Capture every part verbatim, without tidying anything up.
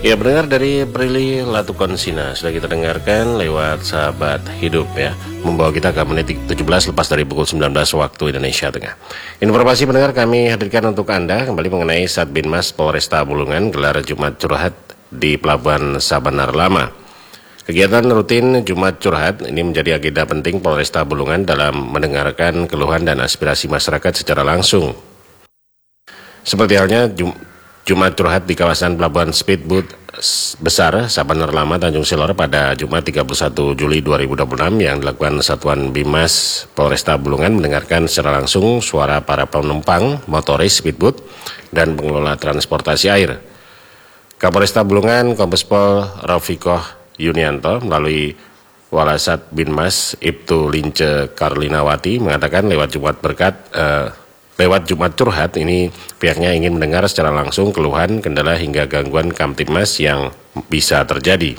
Ya, pendengar dari Prilly Latukonsina sudah kita dengarkan lewat Sahabat Hidup ya, membawa kita ke menit tujuh belas lepas dari pukul sembilan belas waktu Indonesia Tengah. Informasi pendengar kami hadirkan untuk Anda kembali mengenai Satbinmas Polresta Bulungan gelar Jumat Curhat di Pelabuhan Sabanar Lama. Kegiatan rutin Jumat Curhat ini menjadi agenda penting Polresta Bulungan dalam mendengarkan keluhan dan aspirasi masyarakat secara langsung. Seperti halnya Jum Jumat Curhat di kawasan Pelabuhan Speedboat Besar Sabanar Lama Tanjung Silor pada Jumat tiga puluh satu Juli dua ribu dua puluh enam yang dilakukan Satuan Bimas Polresta Bulungan mendengarkan secara langsung suara para penumpang, motoris speedboat, dan pengelola transportasi air. Kapolresta Bulungan Kombes Pol Raufikoh Yunianto melalui Walasat Binmas Ibtu Lince Karlinawati mengatakan lewat Jumat berkat eh, Lewat Jumat Curhat ini pihaknya ingin mendengar secara langsung keluhan, kendala hingga gangguan Kamtibmas yang bisa terjadi.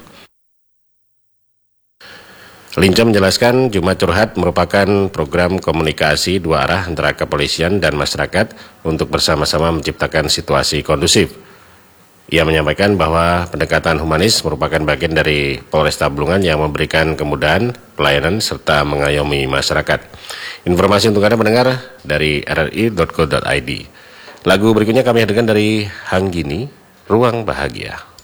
Lince menjelaskan Jumat Curhat merupakan program komunikasi dua arah antara kepolisian dan masyarakat untuk bersama-sama menciptakan situasi kondusif. Ia menyampaikan bahwa pendekatan humanis merupakan bagian dari Polresta Bulungan yang memberikan kemudahan, pelayanan, serta mengayomi masyarakat. Informasi untuk Anda mendengar dari r r i titik co titik i d. Lagu berikutnya kami hadirkan dari Hanggini, Ruang Bahagia.